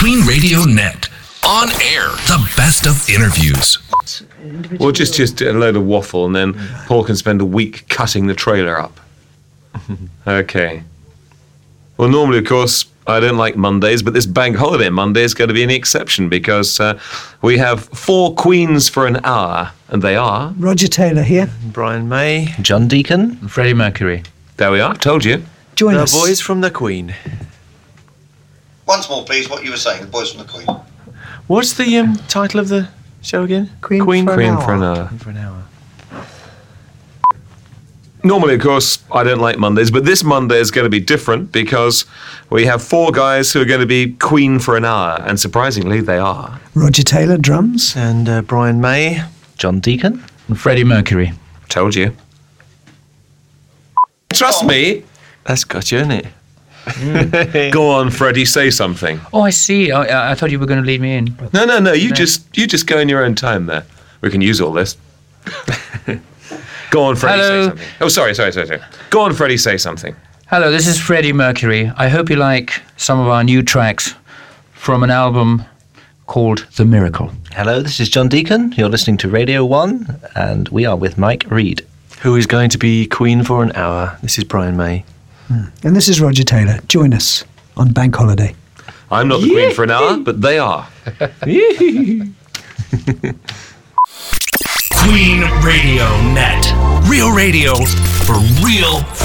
Queen Radio Net. On air, the best of interviews. Or just a load of waffle, and then Paul can spend a week cutting the trailer up. Okay. Well, normally, of course, I don't like Mondays, but this bank holiday Monday is going to be an exception because we have 4 queens for an hour, and they are... Roger Taylor here. Brian May. John Deacon. Freddie Mercury. There we are, told you. Join The us. boys from the Queen. Once more, please, what you were saying, the boys from the Queen. What's the title of the show again? Queen Queen for an hour. For an hour. Normally, of course, I don't like Mondays, but this Monday is going to be different because we have 4 guys who are going to be queen for an hour, and surprisingly, they are. Roger Taylor, drums. And Brian May. John Deacon. And Freddie Mercury. Told you. Trust me. That's got you, isn't it? Go on, Freddie, say something. Oh, I see. I thought you were going to lead me in. No, you just go in your own time there. We can use all this. Go on, Freddie, Hello. say something. Oh, sorry. Go on, Freddie, say something. Hello, this is Freddie Mercury. I hope you like some of our new tracks from an album called The Miracle. Hello, this is John Deacon. You're listening to Radio 1, and we are with Mike Reed. Who is going to be Queen for an hour? This is Brian May. And this is Roger Taylor. Join us on Bank Holiday. I'm not the queen for an hour, but they are. Queen Radio Net. Real radio for real